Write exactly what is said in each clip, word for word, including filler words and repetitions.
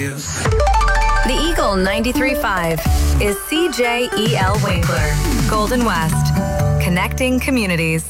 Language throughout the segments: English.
News. The Eagle ninety-three point five is C J E L Winkler, Golden West, connecting communities.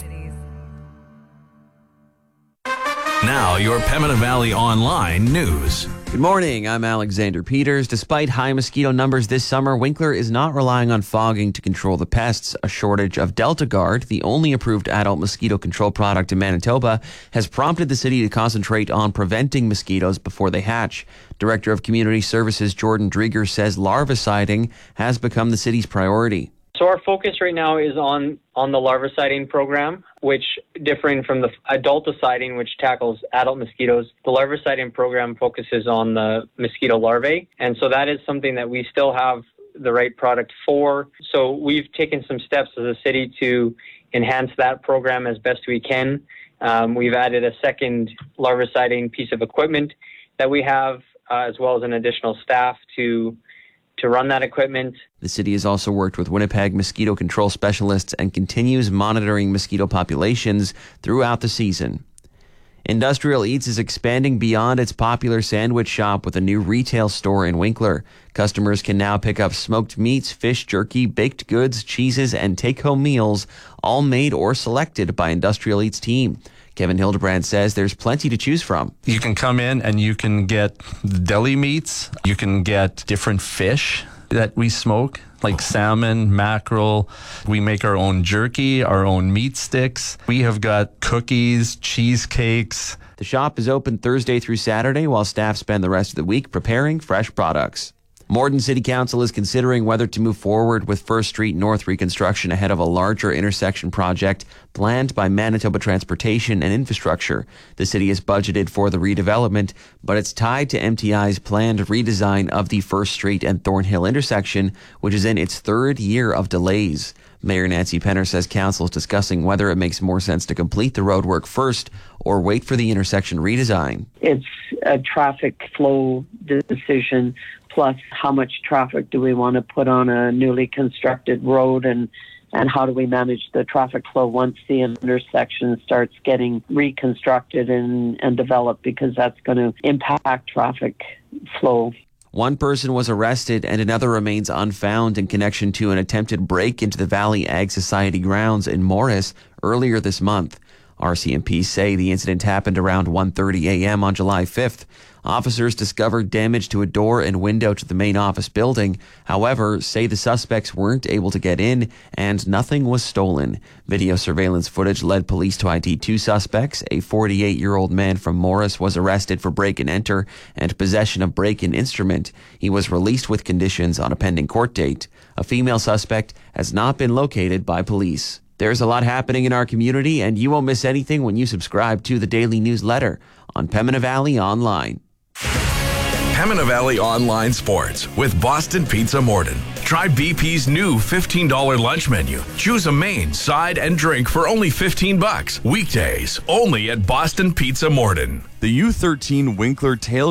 Now, your Pembina Valley Online news. Good morning, I'm Alexander Peters. Despite high mosquito numbers this summer, Winkler is not relying on fogging to control the pests. A shortage of Delta Guard, the only approved adult mosquito control product in Manitoba, has prompted the city to concentrate on preventing mosquitoes before they hatch. Director of Community Services Jordan Drieger says larviciding has become the city's priority. So our focus right now is on, on the larviciding program, which, differing from the adulticiding, which tackles adult mosquitoes, the larviciding program focuses on the mosquito larvae. And so that is something that we still have the right product for. So we've taken some steps as a city to enhance that program as best we can. Um, we've added a second larviciding piece of equipment that we have, uh, as well as an additional staff to to run that equipment. The city has also worked with Winnipeg mosquito control specialists and continues monitoring mosquito populations throughout the season. Industrial Eats is expanding beyond its popular sandwich shop with a new retail store in Winkler. Customers can now pick up smoked meats, fish jerky, baked goods, cheeses, and take-home meals, all made or selected by Industrial Eats team. Kevin Hildebrand says there's plenty to choose from. You can come in and you can get deli meats. You can get different fish that we smoke, like salmon, mackerel. We make our own jerky, our own meat sticks. We have got cookies, cheesecakes. The shop is open Thursday through Saturday while staff spend the rest of the week preparing fresh products. Morden City Council is considering whether to move forward with First Street North reconstruction ahead of a larger intersection project planned by Manitoba Transportation and Infrastructure. The city has budgeted for the redevelopment, but it's tied to M T I's planned redesign of the First Street and Thornhill intersection, which is in its third year of delays. Mayor Nancy Penner says council is discussing whether it makes more sense to complete the roadwork first or wait for the intersection redesign. It's a traffic flow decision, plus how much traffic do we want to put on a newly constructed road, and, and how do we manage the traffic flow once the intersection starts getting reconstructed and, and developed, because that's going to impact traffic flow. One person was arrested and another remains unfound in connection to an attempted break into the Valley Ag Society grounds in Morris earlier this month. R C M P say the incident happened around one thirty a.m. on July fifth. Officers discovered damage to a door and window to the main office building. However, say the suspects weren't able to get in and nothing was stolen. Video surveillance footage led police to I D two suspects. A forty-eight-year-old man from Morris was arrested for break and enter and possession of break-in instrument. He was released with conditions on a pending court date. A female suspect has not been located by police. There's a lot happening in our community, and you won't miss anything when you subscribe to the daily newsletter on Pembina Valley Online. Pembina Valley Online Sports with Boston Pizza Morden. Try B P's new fifteen dollars lunch menu. Choose a main, side, and drink for only fifteen bucks. Weekdays, only at Boston Pizza Morden. The U thirteen Winkler Tail